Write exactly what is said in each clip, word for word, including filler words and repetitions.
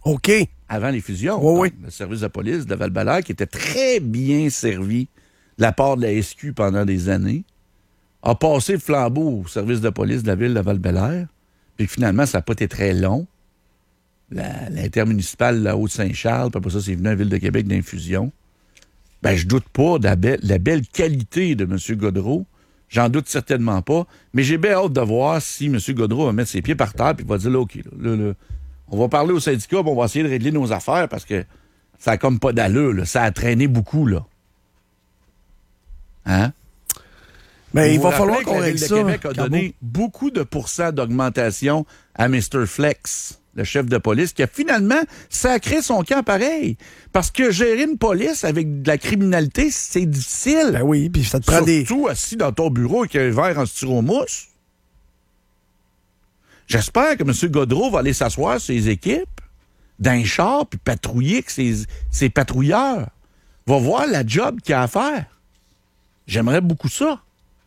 OK. Avant les fusions. Oui, oui. Le service de police de Val-Bélair, qui était très bien servi de la part de la S Q pendant des années, a passé le flambeau au service de police de la ville de Val-Bélair. Puis finalement, ça n'a pas été très long. La, l'intermunicipale, la Haute-Saint-Charles, puis après ça, c'est venu à la Ville de Québec d'infusion. Ben, je doute pas de la, be- la belle qualité de M. Gaudreault. J'en doute certainement pas. Mais j'ai bien hâte de voir si M. Gaudreault va mettre ses pieds par terre puis va dire, là, OK, là, là, là, on va parler au syndicat, puis on va essayer de régler nos affaires parce que ça a comme pas d'allure, là. Ça a traîné beaucoup, là. Hein? Mais il Vous va vous falloir rappelez que qu'on la règle Ville ça. de Québec a Carbo. donné beaucoup de pourcents d'augmentation à mister Flex, le chef de police, qui a finalement sacré son camp pareil. Parce que gérer une police avec de la criminalité, c'est difficile. Ben oui, puis ça te prend des... Surtout assis dans ton bureau avec un verre en styromousse. J'espère que M. Gaudreault va aller s'asseoir sur ses équipes d'un char puis patrouiller avec ses, ses patrouilleurs. Va voir la job qu'il a à faire. J'aimerais beaucoup ça.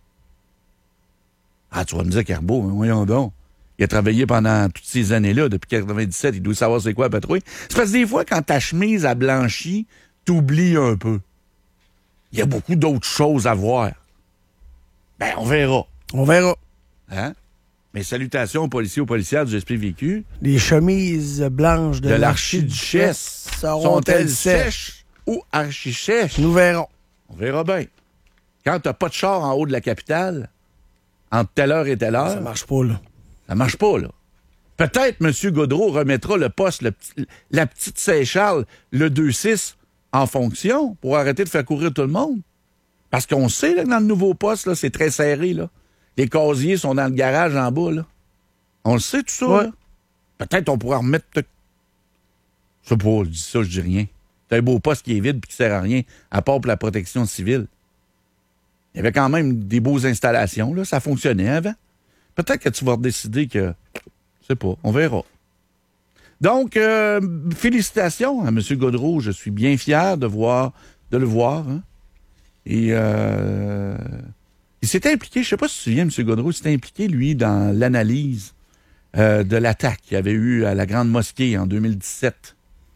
Ah, tu vas me dire, Carbo, hein, voyons donc. Il a travaillé pendant toutes ces années-là, depuis quatre-vingt-dix-sept, il doit savoir c'est quoi la patrouille. C'est parce que des fois, quand ta chemise a blanchi, t'oublies un peu. Il y a beaucoup d'autres choses à voir. Ben, on verra. On verra. Hein? Mes salutations aux policiers, aux policières du S P V Q. Les chemises blanches de, De l'archiduchesse l'archiduchesse seront-elles sont-elles sèches? sèches ou archi-sèches? Nous verrons. On verra bien. Quand t'as pas de char en haut de la capitale, entre telle heure et telle heure, Ça marche pas, là. ça marche pas, là. Peut-être M. Gaudreault remettra le poste, le petit- la petite Saint-Charles, le deux six, en fonction pour arrêter de faire courir tout le monde. Parce qu'on sait, là, que dans le nouveau poste, là, c'est très serré, là. Les casiers sont dans le garage en bas, là. On le sait, tout ça, Ouais. là. Peut-être on pourra remettre... Je sais pas, je dis ça, je dis rien. C'est un beau poste qui est vide et qui sert à rien, à part pour la protection civile. Il y avait quand même des beaux installations, là. Ça fonctionnait avant. Peut-être que tu vas décider que... Je sais pas, on verra. Donc, euh, félicitations à M. Gaudreault. Je suis bien fier de voir, de le voir. Hein. Et euh, il s'était impliqué, je sais pas si tu te souviens, M. Gaudreault, il s'était impliqué, lui, dans l'analyse euh, de l'attaque qu'il y avait eu à la Grande Mosquée en deux mille dix-sept.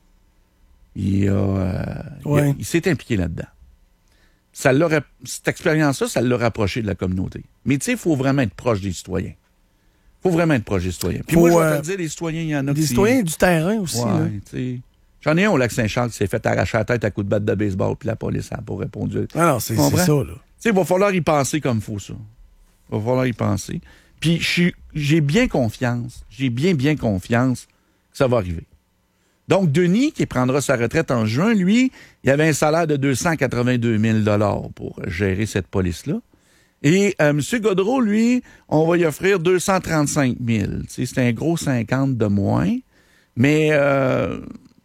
Il, a, euh, Ouais. il, a- il s'est impliqué là-dedans. Ça l'a, rap- cette expérience-là, ça l'a rapproché de la communauté. Mais tu sais, il faut vraiment être proche des citoyens. Il faut vraiment être proche des citoyens. Puis Faut, moi, je vais euh, te le dire, les citoyens, il y en a Des qui... citoyens du terrain aussi, là. Ouais, tu sais. J'en ai un au Lac-Saint-Charles qui s'est fait arracher la tête à coups de batte de baseball, puis la police n'a pas répondu. Tu Ah non, c'est, c'est Comprends? ça, là. sais, il va falloir y penser comme il faut, ça. Il va falloir y penser. Puis je suis- j'ai bien confiance, j'ai bien, bien confiance que ça va arriver. Donc, Denis, qui prendra sa retraite en juin, lui, il avait un salaire de deux cent quatre-vingt-deux mille dollars pour gérer cette police-là. Et euh, M. Gaudreault, lui, on va lui offrir deux cent trente-cinq mille. Tu sais, c'est un gros cinquante de moins. Mais euh,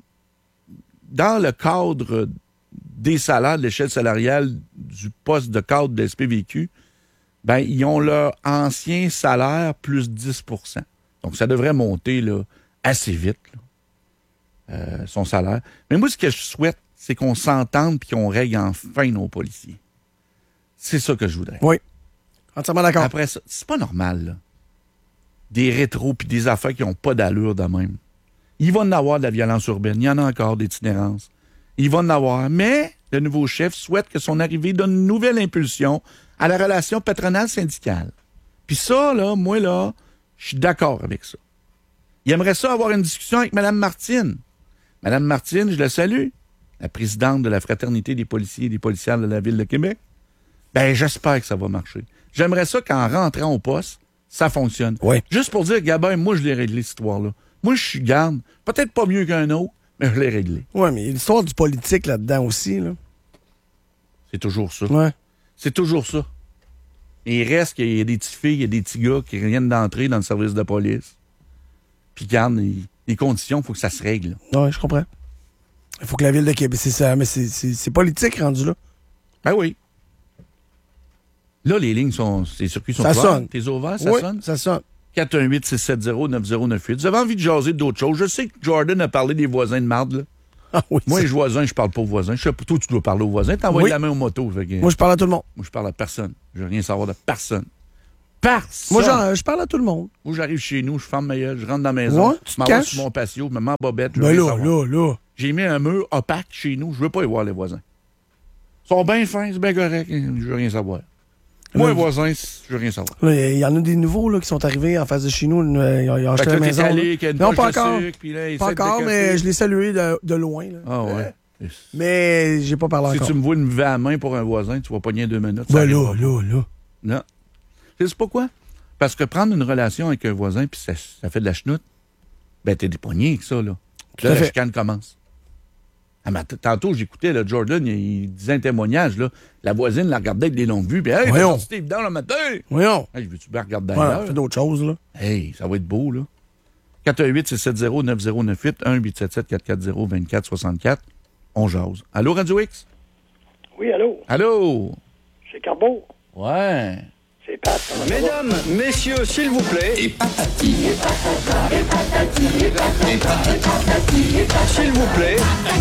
dans le cadre des salaires, de l'échelle salariale du poste de cadre de l'S P V Q, ben, ils ont leur ancien salaire plus dix pour cent. Donc, ça devrait monter là, assez vite, là, euh, son salaire. Mais moi, ce que je souhaite, c'est qu'on s'entende et qu'on règle enfin nos policiers. C'est ça que je voudrais. Oui. Entièrement d'accord. Après ça, c'est pas normal, là. Des rétros puis des affaires qui n'ont pas d'allure de même. Il va en avoir de la violence urbaine. Il y en a encore d'itinérance. Il va en avoir. Mais le nouveau chef souhaite que son arrivée donne une nouvelle impulsion à la relation patronale-syndicale. Puis ça, là, moi, là, je suis d'accord avec ça. Il aimerait ça avoir une discussion avec Mme Martine. Mme Martine, je la salue, la présidente de la Fraternité des policiers et des policières de la Ville de Québec. Ben, j'espère que ça va marcher. J'aimerais ça qu'en rentrant au poste, ça fonctionne. Oui. Juste pour dire, Gabin, moi, je l'ai réglé, cette histoire-là. Moi, je suis garde. Peut-être pas mieux qu'un autre, mais je l'ai réglé. Oui, mais il y a l'histoire du politique là-dedans aussi, là. C'est toujours ça. Ouais. C'est toujours ça. Et il reste qu'il y a des petites filles, il y a des petits gars qui viennent d'entrer dans le service de police. Puis, regarde, les, les conditions, il faut que ça se règle. Oui, je comprends. Il faut que la Ville de Québec, c'est ça, mais c'est, c'est, c'est politique rendu là. Ben oui. Là, les lignes sont, les circuits sont Ça ouverts. sonne. T'es ouvert, ça Oui, sonne? ça sonne. quatre un huit, six sept zéro, neuf zéro neuf huit. Vous avez envie de jaser d'autres choses? Je sais que Jordan a parlé des voisins de marde, là. Ah oui. Moi, ça- les voisins, je parle pas aux voisins. Je sais pas, toi, tu dois parler aux voisins. T'envoies Oui. la main aux motos. Fait que, Moi, je parle à tout le monde. moi, je parle à personne. Je veux rien savoir de personne. Personne. Moi, genre, je parle à tout le monde. Moi, j'arrive chez nous, je ferme ma gueule, je rentre dans la maison, Ouais, tu je m'en te vais caches? sur mon patio, je me mets en bobette. Je Ben veux rien là, savoir. là, là. J'ai mis un mur opaque chez nous, je veux pas y voir les voisins. Ils sont bien fins, c'est bien correct, je veux rien savoir. Moi, Là, les voisins, je veux rien savoir. Là, il y en a des nouveaux là, qui sont arrivés en face de chez nous. euh, Ils ont, ils ont Fait acheté que la là, t'es maison. allé, là. qu'il y a une Non, poche pas de encore. sucre, puis là, il Pas essaie de encore, te mais casser. je l'ai salué de, de loin. Là. Ah ouais. Mais j'ai pas parlé Si encore. tu me vois une lever à la main pour un voisin, tu vas pogner deux minutes. ça Ben arrivera là, pas. là, là. Non. Tu sais pourquoi? Parce que prendre une relation avec un voisin puis ça, ça fait de la chenoute, ben t'es des poignets avec ça, là. Tout Là, à la fait. chicane commence. Ah, mais t- tantôt, j'écoutais, là, Jordan, il, il disait un témoignage, là. La voisine la regardait avec des longues vues, puis hey, Voyons. ben, Steve dans le matin! Voyons. Hey, je veux-tu bien regarder Voilà, ailleurs? fais d'autres choses, là. Hey, ça va être beau, là. quatre un huit, six sept zéro, neuf zéro neuf huit, un huit sept sept, quatre quatre zéro, deux quatre six quatre. On jase. Allô, Radio X? Oui, allô? Allô? C'est Carbeau. Ouais. C'est Pat. Comment ça va? Mesdames, messieurs, s'il vous plaît. Et patati. S'il vous plaît.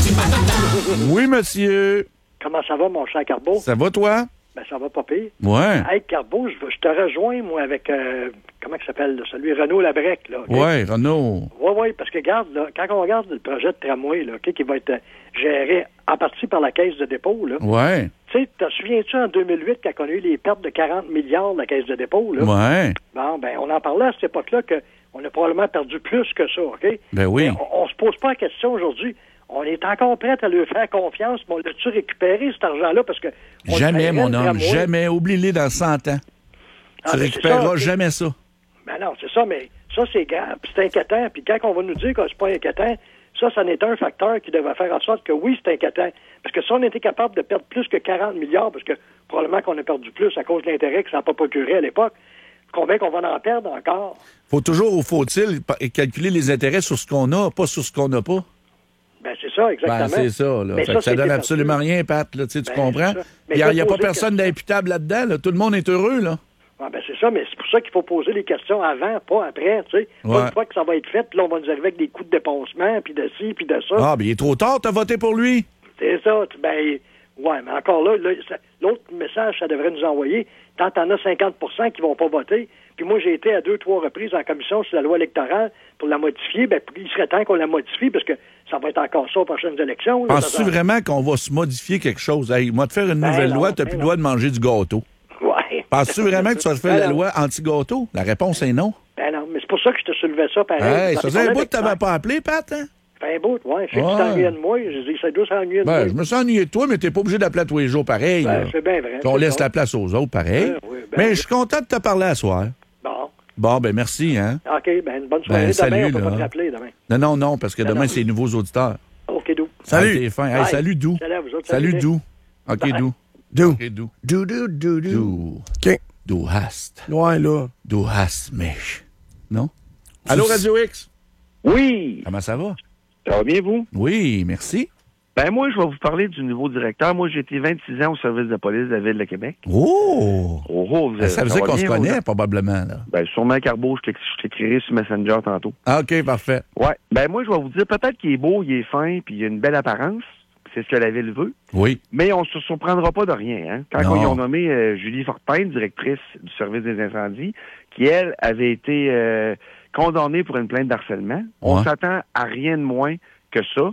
Oui, monsieur. Comment ça va, mon cher Carbeau? Ça va, toi? Ben, ça va pas pire. Ouais. Hey, Carbeau, je, je te rejoins, moi, avec, euh, comment il s'appelle, là, celui Renaud Labrec, là. OK? Ouais, Renaud. Oui, oui, parce que, regarde, là, quand on regarde le projet de tramway, là, OK, qui va être euh, géré en partie par la Caisse de dépôt, là. Ouais. Tu sais, te souviens-tu en deux mille huit, quand on a eu les pertes de quarante milliards de la Caisse de dépôt, là? Ouais. Bon, ben, on en parlait à cette époque-là qu'on a probablement perdu plus que ça, OK? Ben oui. Mais on, on se pose pas la question aujourd'hui. On est encore prêt à lui faire confiance, mais on l'a-tu récupéré, cet argent-là? Parce que on Jamais, le mon paierait, homme. le tramway. Jamais. Oublie-les dans cent ans. Ah, tu ben, récupéreras c'est ça, ok. jamais ça. Ben non, c'est ça, mais ça, c'est grave, puis c'est inquiétant. Puis quand on va nous dire que c'est pas inquiétant, ça, ça n'est un facteur qui devrait faire en sorte que oui, c'est inquiétant. Parce que si on était capable de perdre plus que quarante milliards, parce que probablement qu'on a perdu plus à cause de l'intérêt que ça n'a pas procuré à l'époque, combien qu'on va en perdre encore? Faut toujours, ou faut-il, pa- calculer les intérêts sur ce qu'on a, pas sur ce qu'on n'a pas. Ben c'est ça, exactement. Ben, c'est ça, là. Mais Fait que ça c'est donne perdu. absolument rien, Pat, là. Tu sais, tu Ben, comprends? c'est ça. Mais Il n'y a, faut il y a pas poser personne question. d'imputable là-dedans, là. Tout le monde est heureux, là. Ah, ben c'est ça, mais c'est pour ça qu'il faut poser les questions avant, pas après, tu sais. Pas Ouais. une fois que ça va être fait, puis là, on va nous arriver avec des coûts de dépensement, puis de ci, puis de ça. Ah, ben il est trop tard, t'as voté pour lui. C'est ça, tu- ben, ouais, mais encore là, là, ça- l'autre message, ça devrait nous envoyer, tant t'en as cinquante pour cent qui vont pas voter, puis moi, j'ai été à deux, trois reprises en commission sur la loi électorale pour la modifier, ben, il serait temps qu'on la modifie, parce que ça va être encore ça aux prochaines élections. là. Penses-tu Ça- ça- vraiment qu'on va se modifier quelque chose? Hey, moi, te faire une Ben nouvelle non, loi, t'as ben plus le non. droit de manger du gâteau. Ouais. Penses-tu vraiment que tu vas te faire Ben la non. loi anti-gâteau? La réponse est non. Ben non, mais c'est pour ça que je te soulevais ça, pareil. Hey, J'en ça ai faisait un parlé bout avec que t'avais Marc. pas appelé, Pat, hein? Ça fait un bout, ouais. Je sais que Ouais. tu t'ennuyais de moi. Je dis, ça doit s'ennuyer de Ben, moi. je me suis ennuyé de toi, mais t'es pas obligé d'appeler à tous les jours pareil. Ben, là. c'est bien vrai. Puis on c'est laisse ça. la place aux autres, pareil. Ouais, oui, ben mais oui. je suis content de te parler à soir. Bon. Bon, ben merci, hein? OK, ben une bonne soirée. Ben, demain, salut, on peut pas là. te rappeler demain. Non, non, non, parce que Ben demain, non. c'est les nouveaux auditeurs. OK, Dou. Salut. Hey, t'es fin. Hey, Bye. salut, Dou. Salut à vous autres. Salut, Salut. Dou. OK, Bye. Dou. Do. OK, Dou. Do, do, do, do. Dou. OK. Du hast. Ouais, là. Du hast mich. Non? Allô, Radio X? Oui, Comment ça va? ça va bien, vous? Oui, merci. Ben, moi, je vais vous parler du nouveau directeur. Moi, j'ai été vingt-six ans au service de police de la Ville de Québec. Oh! Oh, oh, vous, Ben, ça ça faisait va qu'on se bien, connaît, vous? probablement, là. Ben, sûrement, Carbeau, je t'éc- je t'écrirai sur Messenger tantôt. Ah, OK, parfait. Ouais. Ben, moi, je vais vous dire, peut-être qu'il est beau, il est fin, puis il a une belle apparence. C'est ce que la Ville veut. Oui. Mais on se surprendra pas de rien, hein. Quand Non. ils ont nommé euh, Julie Fortin, directrice du service des incendies, qui, elle, avait été euh, condamnée pour une plainte d'harcèlement, on Ouais. s'attend à rien de moins que ça.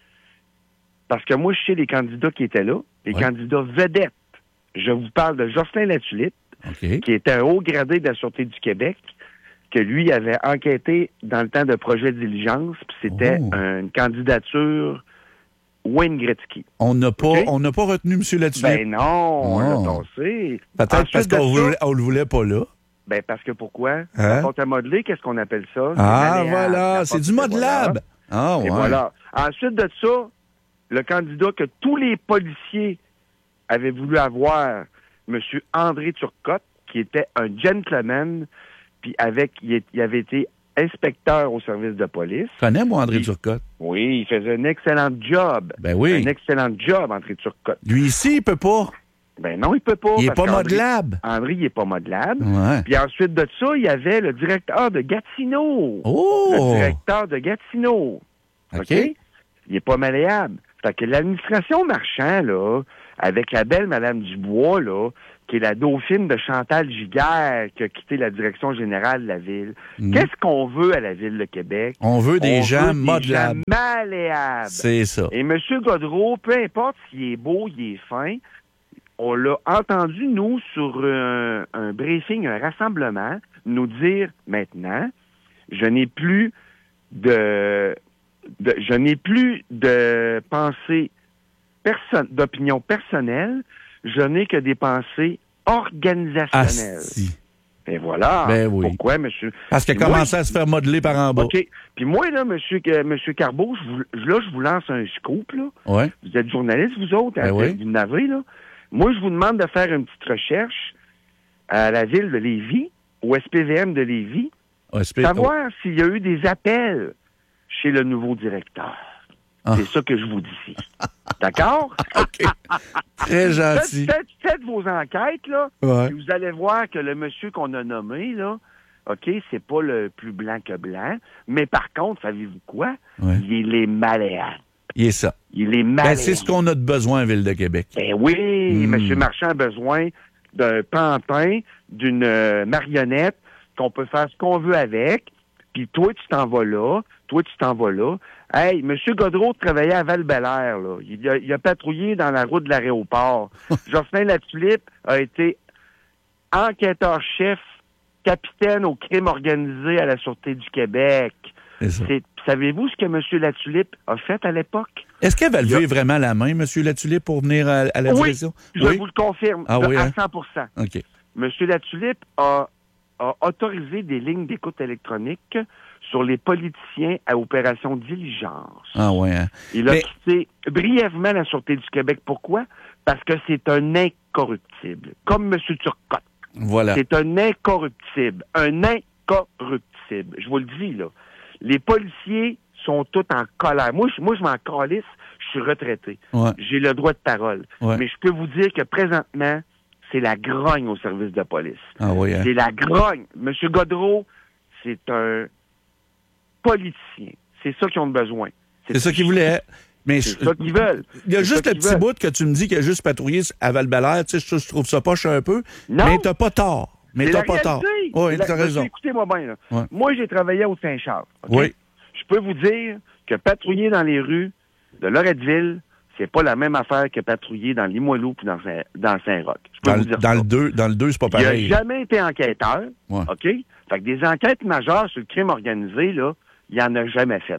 Parce que moi, je sais les candidats qui étaient là, les Ouais. candidats vedettes. Je vous parle de Jocelyn Latulippe, OK. qui était un haut gradé de la Sûreté du Québec, que lui avait enquêté dans le temps de projet de diligence, puis c'était Oh. une candidature Wayne Gretzky. On n'a pas, OK. on n'a pas retenu M. Latulippe. Ben non, on l'a Oh. tassé. Peut-être Ensuite parce de qu'on ça- voulait- on le voulait pas là. Ben parce que pourquoi? Hein? La porte à modeler, qu'est-ce qu'on appelle ça? C'est Ah, malléable. voilà. La C'est porte- du mode voilà. lab. Ah, ouais. Et voilà. Ensuite de ça, le candidat que tous les policiers avaient voulu avoir, M. André Turcotte, qui était un gentleman, puis avec, il, est- il avait été inspecteur au service de police. Je connais, moi, André Il- Turcotte. Oui, il faisait un excellent job. Ben oui. Un excellent job, André Turcotte. Lui ici, il peut pas. Ben non, il peut pas. Il est parce pas qu'André- modelable. André, il est pas modelable. Ouais. Puis ensuite de ça, il y avait le directeur de Gatineau. Oh! Le directeur de Gatineau. OK. OK? Il est pas malléable. Fait que l'administration Marchand, là, avec la belle Madame Dubois, là, qui est la dauphine de Chantal Giguère, qui a quitté la direction générale de la ville. Mmh. Qu'est-ce qu'on veut à la Ville de Québec? On veut des On gens veut modelables. Des gens malléables. C'est ça. Et M. Godreau, peu importe s'il est beau, il est fin, on l'a entendu, nous, sur un, un briefing, un rassemblement, nous dire maintenant, je n'ai plus de, de je n'ai plus de pensée perso- d'opinion personnelle, je n'ai que des pensées organisationnelles. Asti. Et voilà. Ben oui. Pourquoi, monsieur? Parce qu'il a Puis commencé moi, à se faire modeler par en bas. OK. Puis moi, là, monsieur, euh, monsieur Carbeau, je vous, là, je vous lance un scoop, là. Ouais. Vous êtes journaliste, vous autres, Ben à oui. du navré, là. Moi, je vous demande de faire une petite recherche à la ville de Lévis, au S P V M de Lévis, O S P... savoir s'il y a eu des appels chez le nouveau directeur. Ah. C'est ça que je vous dis. D'accord? OK. Très gentil. Faites, faites, faites vos enquêtes, là. Ouais. Puis vous allez voir que le monsieur qu'on a nommé, là, OK, c'est pas le plus blanc que blanc, mais par contre, savez-vous quoi? Ouais. Il est malléable. Il est ça. Il est malléable. Ben, c'est ce qu'on a de besoin en Ville de Québec. Ben oui, Mm. M. Marchand a besoin d'un pantin, d'une euh, marionnette, qu'on peut faire ce qu'on veut avec, puis toi, tu t'en vas là, toi, tu t'en vas là. Hey, M. Godreau travaillait à Val-Bélair, là. Il a, il a patrouillé dans la route de l'aéroport. Jocelyn Latulippe a été enquêteur-chef, capitaine au crime organisé à la Sûreté du Québec. C'est ça. C'est, savez-vous ce que M. Latulippe a fait à l'époque? Est-ce qu'elle va lever Il a- vraiment la main, M. Latulippe, pour venir à, à la Oui, direction? Je vous le confirme, Ah de- oui, à hein? cent pour cent. OK. M. Latulippe a, a autorisé des lignes d'écoute électronique sur les politiciens à opération diligence. Ah ouais. Hein? Il a Mais- quitté brièvement la Sûreté du Québec. Pourquoi? Parce que c'est un incorruptible. Comme M. Turcotte. Voilà. C'est un incorruptible. Un incorruptible. Je vous le dis, là. Les policiers sont tous en colère. Moi, je, moi, je m'en calisse. Je suis retraité. Ouais. J'ai le droit de parole. Ouais. Mais je peux vous dire que présentement, c'est la grogne au service de police. Ah oui. Hein? C'est la grogne. Monsieur Godreau, c'est un politicien. C'est ça qu'ils ont besoin. C'est ça qu'ils voulaient. Mais C'est je- ça qu'ils veulent. il y a C'est juste ça le qu'ils petit veulent. bout que tu me dis qu'il a juste patrouillé à Val-Bélair. Tu sais, je, je trouve ça poche un peu. Non. Mais t'as pas tort. Mais C'est t'as la pas tort. réalité. Oui, C'est la- t'as raison. Monsieur, écoutez-moi bien, là. Ouais. Moi, j'ai travaillé au Saint-Charles. OK? Oui. Je peux vous dire que patrouiller dans les rues de Loretteville, c'est pas la même affaire que patrouiller dans Limoilou puis dans, Saint- dans Saint-Roch. Je peux Dans, vous le- dire dans ça. le deux, dans le deux, c'est pas Il pareil. n'a jamais été enquêteur. Ouais. OK? Fait que des enquêtes majeures sur le crime organisé, là, il en a jamais fait.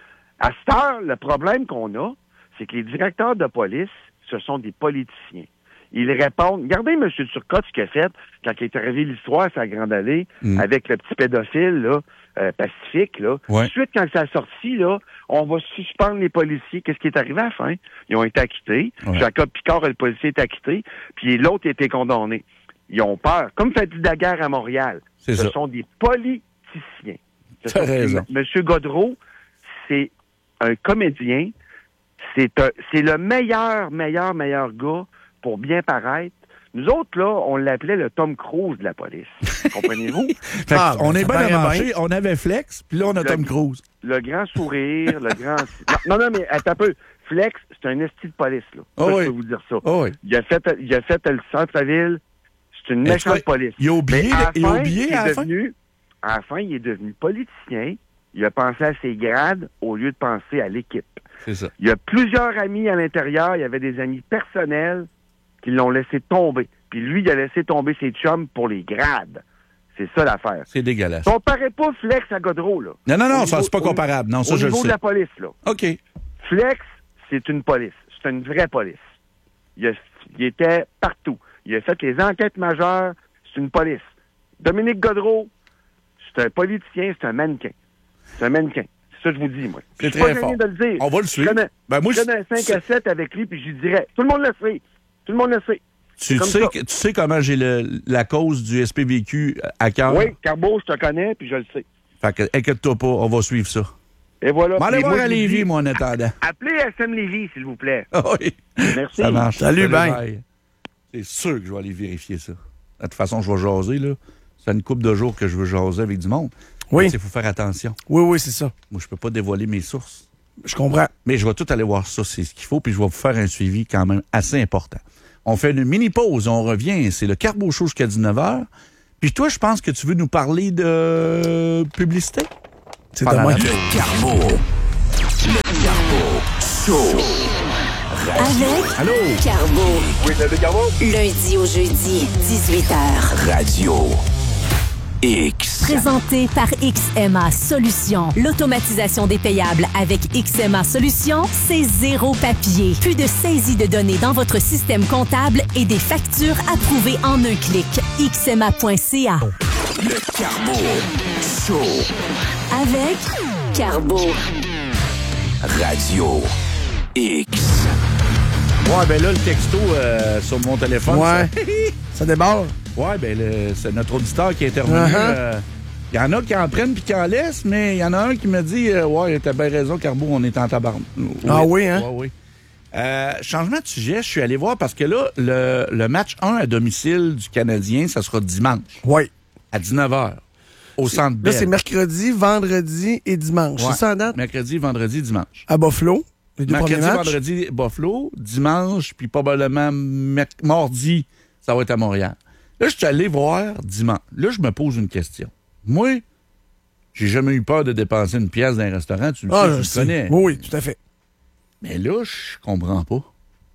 À cette heure, le problème qu'on a, c'est que les directeurs de police, ce sont des politiciens. Ils répondent. Regardez M. Turcotte ce qu'il a fait quand il est arrivé l'histoire à sa grande allée Mm. avec le petit pédophile là, euh, pacifique. Là. Ouais. Ensuite, quand ça a sorti, là, on va suspendre les policiers. Qu'est-ce qui est arrivé à la fin? Ils ont été acquittés. Ouais. Jacob Picard, le policier, est acquitté. Puis l'autre a été condamné. Ils ont peur. Comme Fatih Daguerre à Montréal. C'est Ce ça. sont des politiciens. Ce T'as sont- raison. M. Godreau, c'est un comédien. C'est un, c'est le meilleur, meilleur, meilleur gars pour bien paraître. Nous autres, là, on l'appelait le Tom Cruise de la police. Comprenez-vous? Fait Ah, on ben, est ça bien paraît amanché. On avait Flex, puis là, on a Le- Tom Cruise. Le grand sourire, le grand... Non, non, mais attends un peu. Flex, c'est un esti de police, là. Oh Ça, oui. je peux vous dire ça. Oh oui. Il a fait, il a fait le centre-ville. C'est une Est-ce méchante que- police. Il a oublié, Mais à la il a fin, oublié il est à la fin? devenu, à la fin, il est devenu politicien. Il a pensé à ses grades au lieu de penser à l'équipe. C'est ça. Il y a plusieurs amis à l'intérieur. Il y avait des amis personnels qui l'ont laissé tomber. Puis lui, il a laissé tomber ses chums pour les grades. C'est ça l'affaire. C'est dégueulasse. Comparez pas Flex à Godreau, là. Non, non, non, Au ça, niveau- c'est pas au- comparable. Non, ça, Au je le niveau de sais. la police, là. OK. Flex, c'est une police. C'est une vraie police. Il, a- il était partout. Il a fait les enquêtes majeures. C'est une police. Dominique Godreau, c'est un politicien, c'est un mannequin. C'est un mannequin. C'est ça que je vous dis, moi. C'est Je suis très pas gêné fort. de le dire. On va le Je suivre. connais, Ben, moi, je je- connais un cinq à sept avec lui, puis je lui dirais, tout le monde le sait. Tout le monde le sait. Tu comme sais, ça. que- tu sais comment j'ai le- la cause du S P V Q à cœur? Oui, Carbeau, je te connais, puis je le sais. Fait que, inquiète-toi pas, on va suivre ça. Et voilà. On va aller Puis voir moi, à je vous Lévis, dis, moi, en attendant. Appelez S M Lévis, s'il vous plaît. Ah oui. Merci. Ça marche. Salut, bye. C'est sûr que je vais aller vérifier ça. De toute façon, je vais jaser, là. C'est une couple de jours que je veux jaser avec du monde. Oui. Il faut faire attention. Oui, oui, c'est ça. Moi, je peux pas dévoiler mes sources. Je comprends. Mais je vais tout aller voir ça, c'est ce qu'il faut, puis je vais vous faire un suivi quand même assez important. On fait une mini-pause, on revient. C'est le Carbo Show jusqu'à dix-neuf heures. Puis toi, je pense que tu veux nous parler de publicité? C'est Pendant dommage. la- Le Carbo. Le Carbo Show. Avec Allô? Carbo. Oui, c'est le Carbo. Lundi au jeudi, dix-huit heures. Radio X. Présenté par X M A Solutions. L'automatisation des payables avec X M A Solutions, c'est zéro papier. Plus de saisie de données dans votre système comptable et des factures approuvées en un clic. X M A point C A. Le Carbo Show. Avec Carbo. Radio X. Ouais, ben là, le texto euh, sur mon téléphone. Ouais. ça- Ça débarque. Ouais, ben le- c'est notre auditeur qui est intervenu. Uh-huh. euh, Il y en a qui en prennent puis qui en laissent, mais il y en a un qui me dit euh, ouais, t'as bien raison, Carbo, on est en tabarne. Ah oui, hein? Ouais, oui. Euh, changement de sujet, je suis allé voir parce que là, le, le match un à domicile du Canadien, ça sera dimanche Oui. à dix-neuf heures au Centre Là, Bell. c'est mercredi, vendredi et dimanche. Ouais. C'est ça en date? Mercredi, vendredi, dimanche. À Buffalo. Les deux Mercredi, premiers matchs. vendredi, Buffalo. Dimanche, puis probablement merc- mardi, ça va être à Montréal. Là, je suis allé voir dimanche. Là, je me pose une question. Moi, j'ai jamais eu peur de dépenser une pièce dans un restaurant. Tu le Ah, sais, je tu le sais. connais. Oui, oui, tout à fait. Mais là, je comprends pas.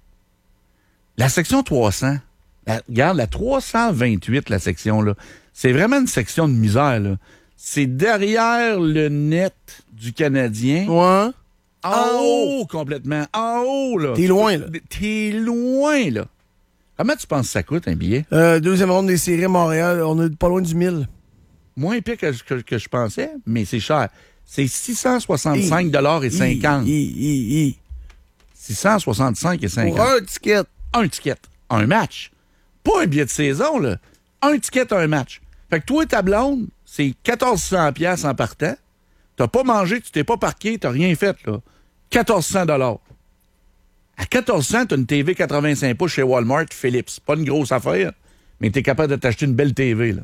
La section trois cents, la- regarde, la trois cent vingt-huit, la section, là, c'est vraiment une section de misère, là. C'est derrière le net du Canadien. Ouais. En En haut, complètement. En haut, là. T'es loin, là. T'es loin, là. Comment tu penses que ça coûte, un billet? Euh, deuxième ronde des séries à Montréal, on est pas loin du mille. Moins pire que, que, que je pensais, mais c'est cher. C'est six cent soixante-cinq dollars et cinquante. Hi, hi, hi. six cent soixante-cinq et cinquante. Pour un ticket. Un ticket, un match. Pas un billet de saison, là. Un ticket, un match. Fait que toi et ta blonde, c'est quatorze cents piastres en partant. T'as pas mangé, tu t'es pas parqué, t'as rien fait, là. quatorze cents dollars. À quatorze cents, t'as une T V quatre-vingt-cinq pouces chez Walmart Philips. Pas une grosse affaire, mais t'es capable de t'acheter une belle T V, là.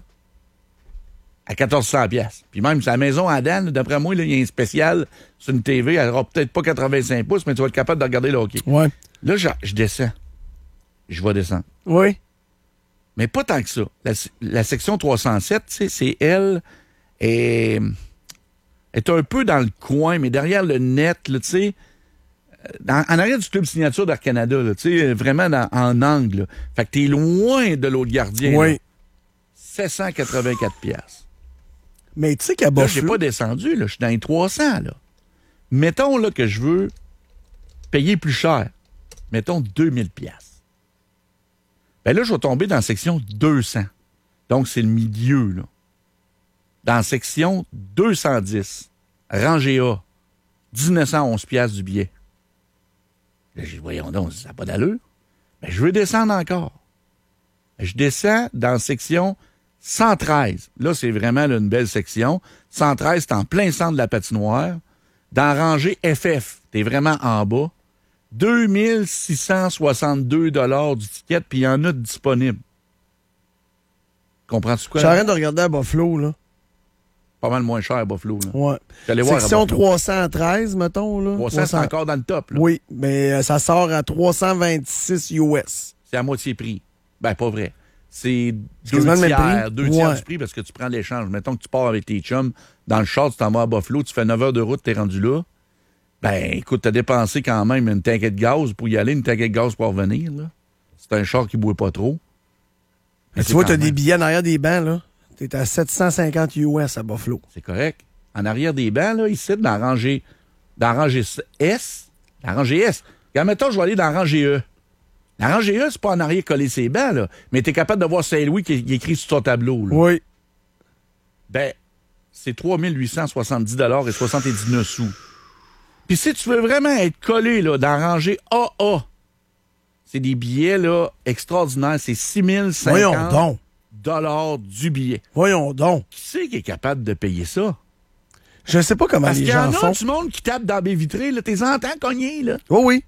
À quatorze cents piastres. Puis même, c'est à la maison à Dan, d'après moi, là, il y a un spécial sur une T V. Elle aura peut-être pas quatre-vingt-cinq pouces, mais tu vas être capable de regarder le hockey. Ouais. Là, je, je descends. Je vais descendre. Oui. Mais pas tant que ça. La, la section trois cent sept, tu sais, c'est elle, est, est un peu dans le coin, mais derrière le net, là, tu sais, dans- en arrière du club signature d'Air Canada, là, tu sais, vraiment dans- en angle. Là. Fait que t'es loin de l'autre gardien. Oui. là. sept cent quatre-vingt-quatre piastres. Mais tu sais qu'à Là, j'ai Buffalo. pas descendu, là. Je suis dans les trois cents, là. Mettons, là, que je veux payer plus cher. Mettons deux mille piastres. Ben là, je vais tomber dans la section deux cents. Donc, c'est le milieu, là. Dans la section deux cent dix, rangée A, dix-neuf cent onze piastres du billet. Là, j'ai dit, voyons donc, ça n'a pas d'allure. Ben, je veux descendre encore. Ben, je descends dans la section cent treize. Là, c'est vraiment là, une belle section. cent treize, c'est en plein centre de la patinoire. Dans la rangée F F, t'es vraiment en bas. deux mille six cent soixante-deux dollars du ticket, puis il y en a de disponible. Comprends-tu quoi? J'arrête de regarder à Buffalo, là. Pas mal moins cher à Buffalo. Là. Ouais. J'allais voir à Section Buffalo. trois cent treize, mettons, là. trois cents, c'est encore dans le top. Là. Oui, mais euh, ça sort à trois cent vingt-six U S. C'est à moitié prix. Ben, pas vrai. C'est deux quasiment le même tiers, prix? deux tiers Ouais. du prix parce que tu prends l'échange. Mettons que tu pars avec tes chums dans le char, tu t'en vas à Buffalo, tu fais neuf heures de route, t'es rendu là. Ben, écoute, t'as dépensé quand même une tanquette de gaz pour y aller, une tanquette de gaz pour revenir. Là. C'est un char qui bouait pas trop. Mais Mais tu vois, c'est t'as quand des même- billets en arrière des bancs, là. T'es à sept cent cinquante U S à Buffalo. C'est correct. En arrière des bancs, là, ici, dans la rangée, dans la rangée S, la rangée S. Regarde, mettons, je vais aller dans la rangée E. La rangée E, c'est pas en arrière coller ses bancs, là. Mais t'es capable de voir Saint-Louis qui est, qui est écrit sur ton tableau, là. Oui. Ben, c'est trois mille huit cent soixante-dix dollars et soixante-dix-neuf sous. Puis si tu veux vraiment être collé, là, dans la rangée A A, c'est des billets, là, extraordinaires. C'est six mille Voyons cinquante donc. dollars du billet. Voyons donc. Qui c'est qui est capable de payer ça? Je sais pas comment Parce les qu'il y en gens a font. du monde qui tape dans la baie vitrée, là. T'es entends cogner, là. Oui, oui.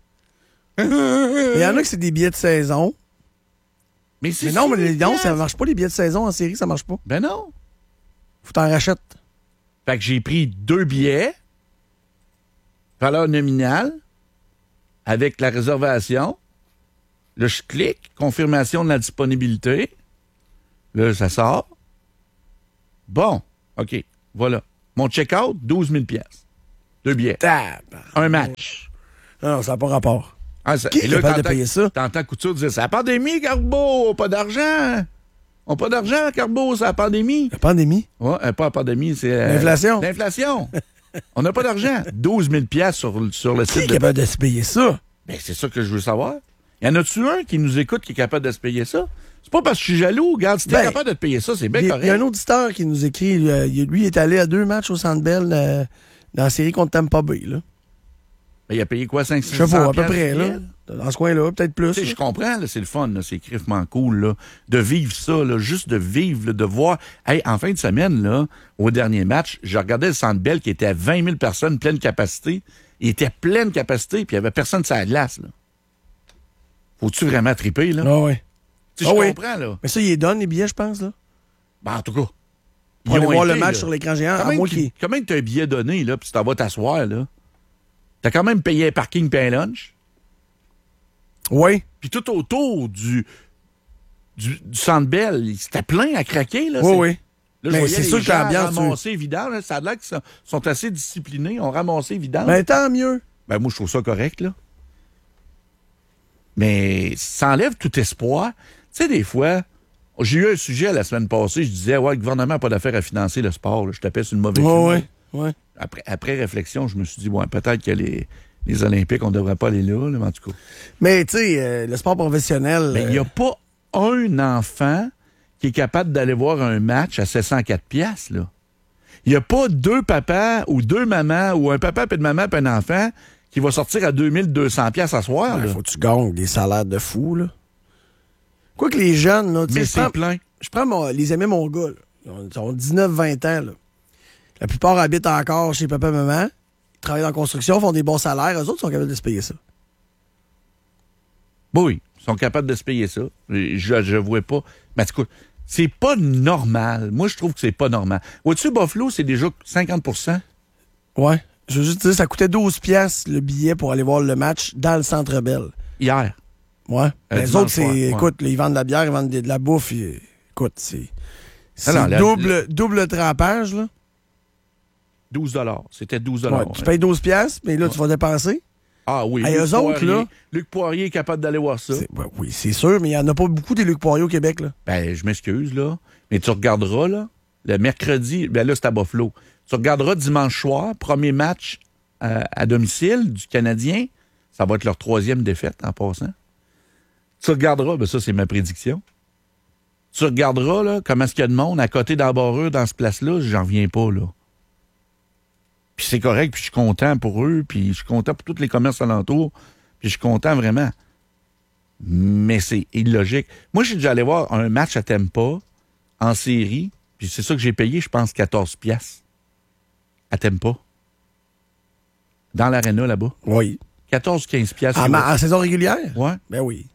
Il y en a que c'est des billets de saison. Mais c'est Mais non, mais les- non, piastres. ça marche pas, les billets de saison en série, ça marche pas. Ben non. Faut t'en racheter. Fait que j'ai pris deux billets, valeur nominale, avec la réservation. Là, je clique, confirmation de la disponibilité. Là, ça sort. Bon, OK, voilà. Mon check-out, douze mille piastres. Deux billets. Tab. Un match. Non, ça n'a pas rapport. Ah, ça, Qui est et là, capable de t'entends- payer ça? T'entends Couture dire, c'est la pandémie, Carbo, pas d'argent. On n'a pas d'argent, Carbo, c'est la pandémie. La pandémie. Ouais, euh, pas la pandémie, c'est... euh, L'inflation. L'inflation. On n'a pas d'argent. douze mille piastres sur, sur le Qui site est de... capable de se payer ça? Ben, c'est ça que je veux savoir. Y en a-tu un qui nous écoute qui est capable de se payer ça? C'est pas parce que je suis jaloux. Regarde, si t'es Ben, capable de te payer ça, c'est bien Il y, a- correct. il y a un auditeur qui nous écrit. Lui, euh, il lui, il est allé à deux matchs au Centre Bell euh, dans la série contre Tampa Bay. Là. Ben, il a payé quoi, cinq cents Je sais pas, à peu près. Là, dans ce coin-là, peut-être plus. Tu sais, là. je comprends, là, c'est le fun, là, c'est crivement cool, là, de vivre ça, là, juste de vivre, là, de voir. Hey, en fin de semaine, là, au dernier match, je regardais le Centre Bell qui était à vingt mille personnes, pleine capacité. Il était pleine capacité, puis il n'y avait personne sur la glace. Là. Faut-tu vraiment triper, là? Ah ouais. Tu sais, Ah je oui. comprends, là. Mais ça, il les donne, les billets, je pense. Là. Ben, en tout cas. Pour ils aller ont voir été, le match là. sur l'écran géant, à Comment moins que- qu'il. Comment tu as un billet donné, là, puis tu t'en vas t'asseoir, là? T'as quand même payé un parking puis un lunch. Oui. Puis tout autour du, du, du Centre Bell, c'était plein à craquer, là. Oui, C'est- oui. Là, je Mais voyais c'est les sûr que gens l'ambiance, ramasser les vidanges, là. Ça a l'air qu'ils sont, sont assez disciplinés. On ramassé les vidanges. Ben, tant mieux. Ben, moi, je trouve ça correct, là. Mais ça enlève tout espoir. Tu sais, des fois, j'ai eu un sujet la semaine passée, je disais, ouais, le gouvernement n'a pas d'affaire à financer le sport. Là. Je tapais sur une mauvaise Oui, fumée. oui. Ouais. Après, après réflexion, je me suis dit, ouais, peut-être que les, les Olympiques, on ne devrait pas aller là, là, mais en tout cas. Mais, tu sais, euh, le sport professionnel. Mais il n'y euh, a pas un enfant qui est capable d'aller voir un match à sept cent quatre piastres, là. Il n'y a pas deux papas ou deux mamans ou un papa et une maman et un enfant qui va sortir à deux mille deux cents piastres à soir, ouais, là. faut que tu gagnes des salaires de fou, là. Quoi que les jeunes, là, tu sais, Mais je c'est prends- plein. Je prends mon- les amis mon gars, là. Ils ont, ils ont dix-neuf vingt ans, là. La plupart habitent encore chez papa et maman. Ils travaillent dans la construction, font des bons salaires. Eux autres sont capables de se payer ça. Oui, ils sont capables de se payer ça. Je ne vois pas. Mais en tout cas, c'est pas normal. Moi, je trouve que c'est pas normal. Vois-tu, Buffalo, c'est déjà cinquante pour cent. Ouais. Je veux juste dire, ça coûtait douze piastres le billet pour aller voir le match dans le Centre Bell. Hier. Ouais. Euh, les dimanche autres, c'est, soir, ouais. écoute, là, ils vendent de la bière, ils vendent de, de la bouffe. ils- écoute, c'est, c'est non, la- double, double trempage, là. douze dollars. C'était douze Ouais, dollars. tu payes douze piastres, mais là, tu vas dépenser. Ah oui. Hey, Luc eux autres, Poirier- là- Luc Poirier est capable d'aller voir ça. C'est- ouais, oui, c'est sûr, mais il n'y en a pas beaucoup des Luc Poirier au Québec, là. Ben, je m'excuse, là. Mais tu regarderas, là, le mercredi, ben là, c'est à Buffalo. Tu regarderas dimanche soir, premier match euh, à domicile du Canadien. Ça va être leur troisième défaite en passant. Tu regarderas, ben ça, c'est ma prédiction. Tu regarderas, là, comment est-ce qu'il y a de monde à côté d'Ambareux dans ce place-là, j'en reviens pas, là. Puis c'est correct, puis je suis content pour eux, puis je suis content pour tous les commerces alentours, puis je suis content vraiment. Mais c'est illogique. Moi, j'ai déjà allé voir un match à Tampa, en série, puis c'est ça que j'ai payé, je pense, quatorze piastres. À Tampa. Dans l'aréna, là-bas. Oui. quatorze quinze piastres. En, ma- en saison régulière? Ouais. Ben oui.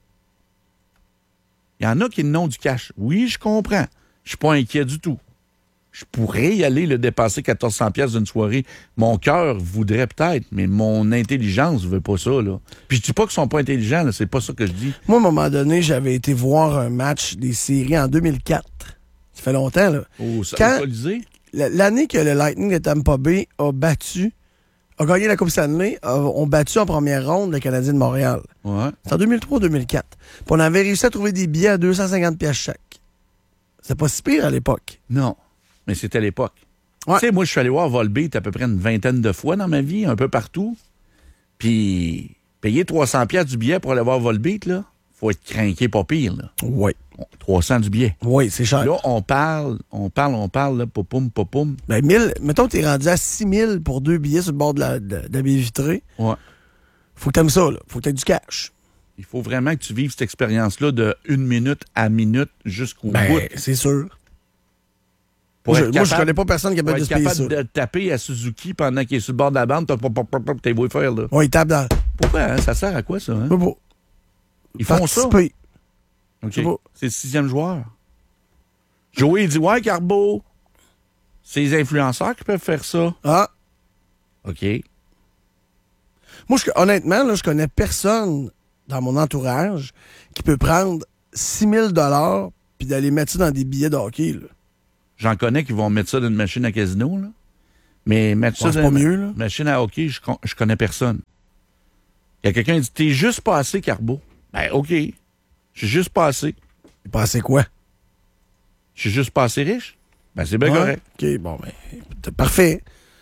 Il y en a qui n'ont du cash. Oui, je comprends. Je suis pas inquiet du tout. Je pourrais y aller, le dépasser quatorze cents piastres d'une soirée. Mon cœur voudrait peut-être, mais mon intelligence veut pas ça, là. Puis je dis pas qu'ils sont pas intelligents, là. C'est pas ça que je dis. Moi, à un moment donné, j'avais été voir un match des séries en deux mille quatre. Ça fait longtemps, là. Au, au Quand- Colisée. L- L'année que le Lightning de Tampa Bay a battu, a gagné la Coupe Stanley, a- ont battu en première ronde le Canadien de Montréal. Ouais. C'est en deux mille trois deux mille quatre. Puis on avait réussi à trouver des billets à deux cent cinquante piastres chaque. C'était pas si pire à l'époque. Non. Mais c'était l'époque. Ouais. Tu sais, moi, je suis allé voir Volbeat à peu près une vingtaine de fois dans ma vie, un peu partout. Puis, payer trois cents piastres du billet pour aller voir Volbeat, là, faut être craqué pas pire, là. Oui. Bon, trois cents du billet. Oui, c'est cher. Là, on parle, on parle, on parle, là, popoum, popoum. Ben, mille, mettons que t'es rendu à six mille pour deux billets sur le bord de la, de, de la baie vitrée. Ouais. Faut que t'aimes ça, là. Faut que t'aies du cash. Il faut vraiment que tu vives cette expérience-là de une minute à minute jusqu'au bout. Ben, c'est sûr. Pour Moi, je, être moi, je capable- connais pas personne qui est Pour capable de être se payer capable ça. de taper à Suzuki pendant qu'il est sur le bord de la bande, t'as pop, pop, pop, pop, t'es beau faire, là. Ouais, il tape dans. Pourquoi, hein? Ça sert à quoi, ça, hein? Pas beau. Ils font ça. Participer. OK. C'est beau. C'est le sixième joueur. Joey, il dit, ouais, Carbo, c'est les influenceurs qui peuvent faire ça. Ah. OK. Moi, je- honnêtement, là, je connais personne dans mon entourage qui peut prendre six mille dollars puis d'aller mettre ça dans des billets de hockey. Là. J'en connais qui vont mettre ça dans une machine à casino, là. Mais mettre Bon, ça c'est dans pas une mieux, là. machine à hockey, je, con- je connais personne. Il y a quelqu'un qui dit, t'es juste pas assez, Carbo. Ben, OK. Je suis juste pas assez. Il pensait quoi? Je suis juste pas assez riche. Ben, c'est bien Ouais. correct. OK, bon, ben, c'est parfait.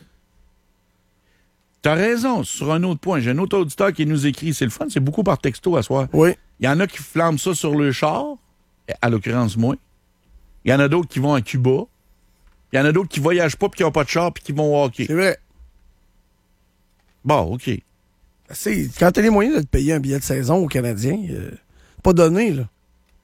T'as raison. Sur un autre point, j'ai un autre auditeur qui nous écrit. C'est le fun, c'est beaucoup par texto à soir. Oui. Il y en a qui flambent ça sur le char, à l'occurrence moi. Il y en a d'autres qui vont à Cuba. Il y en a d'autres qui voyagent pas puis qui n'ont pas de char puis qui vont au hockey. C'est vrai. Bon, OK. C'est, quand t'as les moyens de te payer un billet de saison aux Canadiens, euh, pas donné, là.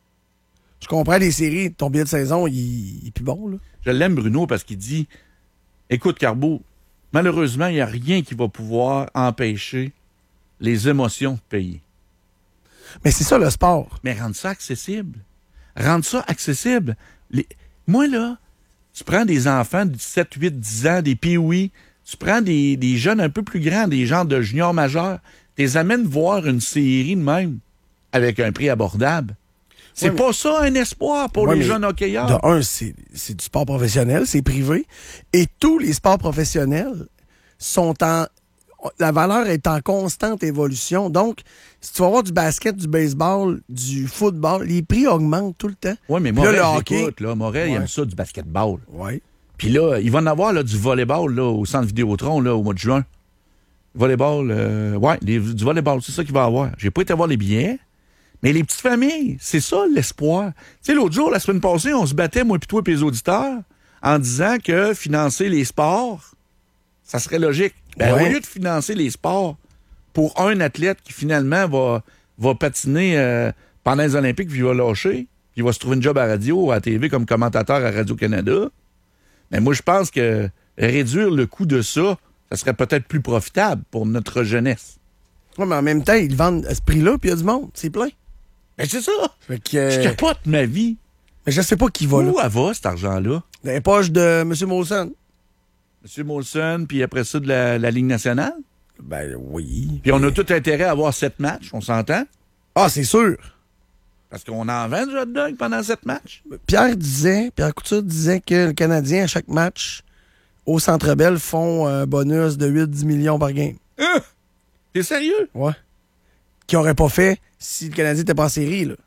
Je comprends les séries, ton billet de saison, il, il est plus bon, là. Je l'aime, Bruno, parce qu'il dit, écoute, Carbo, malheureusement, il n'y a rien qui va pouvoir empêcher les émotions de payer. Mais c'est ça, le sport. Mais rendre ça accessible. Rendre ça accessible. Les... Moi, là, tu prends des enfants de sept, huit, dix ans, des pee-wee, tu prends des, des jeunes un peu plus grands, des gens de juniors majeurs, tu les amènes voir une série de même avec un prix abordable. C'est Ouais, mais... pas ça un espoir pour Ouais, les mais jeunes hockeyeurs. De un, c'est, c'est du sport professionnel, c'est privé. Et tous les sports professionnels sont en... La valeur est en constante évolution. Donc, si tu vas voir du basket, du baseball, du football, les prix augmentent tout le temps. Oui, mais Puis là, Morel, le hockey... écoute, là, Morel, il Ouais. aime ça, du basketball. Oui. Puis là, il va en avoir là, du volleyball là, au centre Vidéotron là, au mois de juin. Volleyball, euh, ouais, des- du volleyball, c'est ça qu'il va avoir. J'ai pas été voir les billets, mais les petites familles, c'est ça l'espoir. Tu sais, l'autre jour, la semaine passée, on se battait, moi puis toi et les auditeurs, en disant que financer les sports, ça serait logique. Ben, Ouais. au lieu de financer les sports pour un athlète qui finalement va, va patiner euh, pendant les Olympiques, puis il va lâcher, puis il va se trouver une job à radio, à la T V comme commentateur à Radio-Canada, mais moi, je pense que réduire le coût de ça, ça serait peut-être plus profitable pour notre jeunesse. Ouais, mais en même temps, ils vendent à ce prix-là, puis il y a du monde. C'est plein. Ben, c'est ça. Fait que, euh, Je capote ma vie. mais je sais pas qui va là. Où elle va, cet argent-là? Dans les poches de M. Molson. M. Molson, puis après ça, de la, la Ligue nationale. Ben oui. Puis on a tout intérêt à avoir sept matchs, on s'entend? Ah, c'est sûr. Parce qu'on en vend du hot dog pendant sept matchs. Pierre disait, Pierre Couture disait que le Canadien, à chaque match, au Centre Bell, font un bonus de huit à dix millions par game. Hein? T'es sérieux? Ouais. Qu'ils n'auraient pas fait si le Canadien n'était pas en série, là.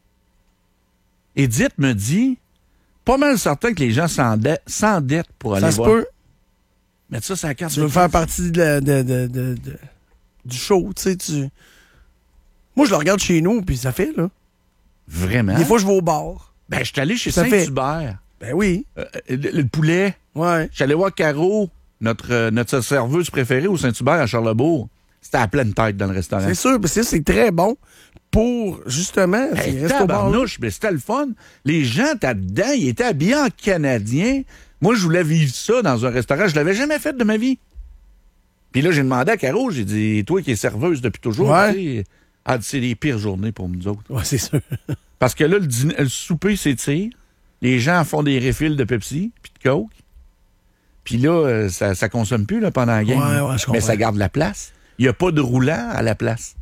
Edith me dit, pas mal certain que les gens s'endettent, s'endettent pour aller Ça se voir. peut. Mettre ça sur la carte Tu de veux faire crédit. partie de la- de- de- de- de- du show, tu sais. Tu... Moi, je le regarde chez nous, puis ça fait, là. Vraiment? Des fois, je vais au bar. Ben, je suis allé chez Ça fait. Saint-Hubert. Ben oui. Euh, le, le poulet. Ouais. Je suis allé voir Caro, notre, euh, notre serveuse préférée au Saint-Hubert à Charlebourg. C'était à pleine tête dans le restaurant. C'est sûr, parce que c'est très bon pour, justement, Hey, c'est resto bar. tabarnouche, mais c'était le fun. Les gens étaient dedans, ils étaient habillés en Canadien. Moi, je voulais vivre ça dans un restaurant. Je l'avais jamais fait de ma vie. Puis là, j'ai demandé à Caro, j'ai dit, toi qui es serveuse depuis toujours, Ouais. tu sais, elle dit, c'est les pires journées pour nous autres. Ouais, c'est sûr. Parce que là, le, dîner- le souper s'étire. Les gens font des refils de Pepsi puis de Coke. Puis là, euh, ça, ça consomme plus là, pendant la game. Ouais, ouais, je comprends. Mais ça garde la place. Il n'y a pas de roulant à la place.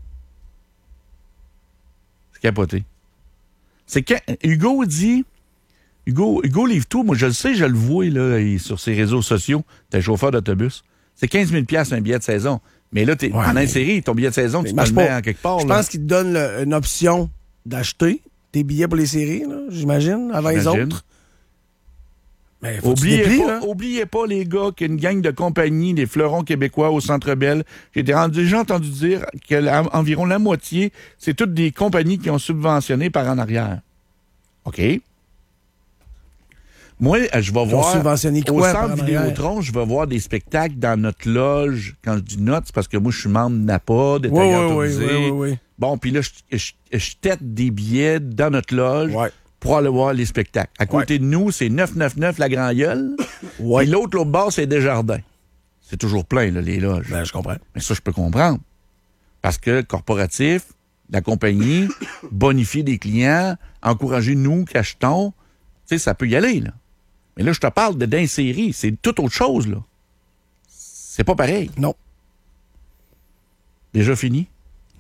C'est capoté. C'est quand Hugo dit... Hugo, Hugo livre tout. Moi, je le sais, je le vois là, il- sur ses réseaux sociaux. T'es chauffeur d'autobus. C'est quinze mille dollars un billet de saison. Mais là, t'es, Ouais, pendant mais- une série, ton billet de saison, Mais tu il peux marche le pas. mettre en quelque part. Je là. pense qu'il te donne le- une option d'acheter des billets pour les séries, là, j'imagine, avant les J'imagine. autres. Mais faut que tu Oubliez déplies, pas, là. oubliez pas, les gars, qu'une gang de compagnie des fleurons québécois au Centre Bell, j'ai déjà déjà entendu dire qu'environ la moitié, c'est toutes des compagnies qui ont subventionné par en arrière. OK? Moi, euh, je vais Ils ont voir... subventionné Au quoi, par Centre en arrière? Vidéotron, je vais voir des spectacles dans notre loge. Quand je dis notre, c'est parce que moi, je suis membre de NAPA, Oui, détaillant oui, oui, autorisé. oui, oui, oui. Bon, puis là, je, je, je tête des billets dans notre loge Ouais. pour aller voir les spectacles. À côté de nous, c'est neuf cent quatre-vingt-neuf La Grand Gueule. Ouais. Puis l'autre, l'autre bord, c'est Desjardins. C'est toujours plein, là, les loges. Ben, je comprends. Mais ça, je peux comprendre. Parce que corporatif, la compagnie, bonifier des clients, encourager nous qui achetons, tu sais, ça peut y aller, là. Mais là, je te parle de d'insérer. C'est toute autre chose, là. C'est pas pareil. Non. Déjà fini?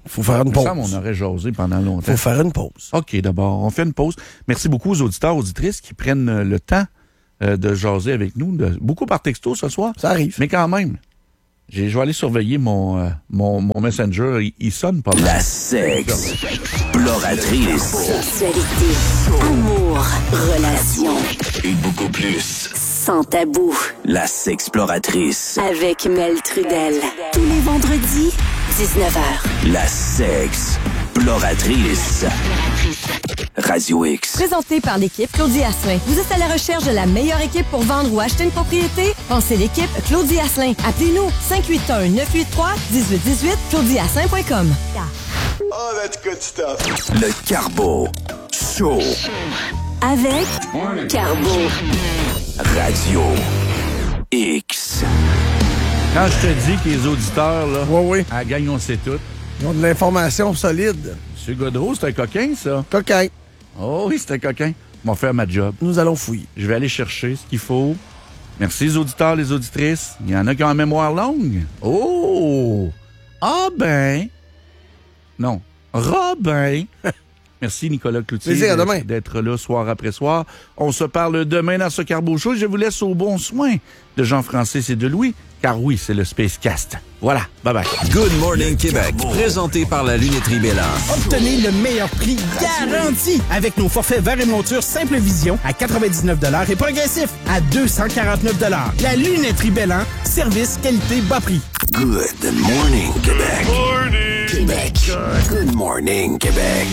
Faut faire une Il me pause. semble qu'on aurait jasé pendant longtemps. Faut faire une pause. OK, d'abord, on fait une pause. Merci beaucoup aux auditeurs, auditrices qui prennent euh, le temps euh, de jaser avec nous. De, beaucoup par texto ce soir. Ça arrive. Mais quand même, j'ai- je vais aller surveiller mon, euh, mon, mon Messenger. Il, il sonne pas mal. La sexploratrice. Sexualité, amour, relations, Et beaucoup plus. sans tabou. La sexploratrice. Avec Mel Trudel. Tous les vendredis, dix-neuf heures. La sexploratrice. Radio X. Présenté par l'équipe Claudie Asselin. Vous êtes à la recherche de la meilleure équipe pour vendre ou acheter une propriété? Pensez l'équipe Claudie Asselin. Appelez-nous cinq huit un neuf huit trois un huit un huit claudie asselin point com. Oh, that's good stuff. Le Carbo Show. Avec Carbo. Radio X. Quand je te dis que les auditeurs, là, Oui, oui. à gagne, on sait tout. Ils ont de l'information solide. M. Godreau, c'est un coquin, ça. Coquin. Oh oui, c'est un coquin. Je vais faire ma job. Nous allons fouiller. Je vais aller chercher ce qu'il faut. Merci les auditeurs, les auditrices. Il y en a qui ont une mémoire longue. Oh! Ah ben! Non. Robin! Merci Nicolas Cloutier Plaisir, à d'être- demain. d'être là soir après soir. On se parle demain dans ce Carbo Show. Je vous laisse au bon soin de Jean-Francis et de Louis, car oui, c'est le Spacecast. Voilà, bye bye. Good Morning Québec, présenté par la lunetterie Bélan. Obtenez le meilleur prix garanti avec nos forfaits verre et monture Simple Vision à quatre-vingt-dix-neuf dollars et progressif à deux cent quarante-neuf dollars. La lunetterie Bélan, service, qualité, bas prix. Good morning, Québec. Québec. Good morning, Québec.